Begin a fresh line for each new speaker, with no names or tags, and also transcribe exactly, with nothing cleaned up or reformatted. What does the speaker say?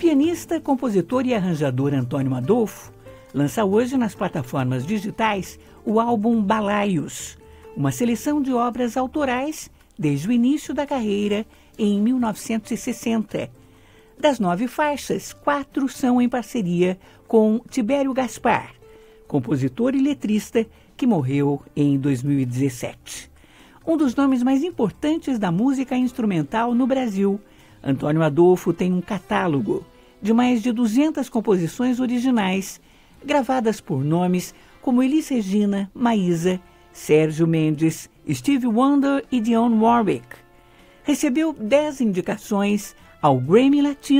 pianista, compositor e arranjador Antônio Adolfo lança hoje nas plataformas digitais o álbum Balaios, uma seleção de obras autorais desde o início da carreira em mil novecentos e sessenta. Das nove faixas, quatro são em parceria com Tibério Gaspar, compositor e letrista que morreu em dois mil e dezessete. Um dos nomes mais importantes da música instrumental no Brasil, Antônio Adolfo tem um catálogo de mais de duzentas composições originais, gravadas por nomes como Elis Regina, Maísa, Sérgio Mendes, Stevie Wonder e Dionne Warwick. Recebeu dez indicações ao Grammy Latino